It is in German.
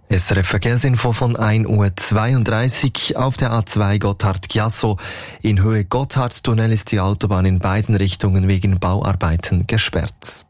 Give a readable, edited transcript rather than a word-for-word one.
SRF Verkehrsinfo von 1:32 Uhr auf der A2 Gotthard-Chiasso. In Höhe Gotthardtunnel ist die Autobahn in beiden Richtungen wegen Bauarbeiten gesperrt.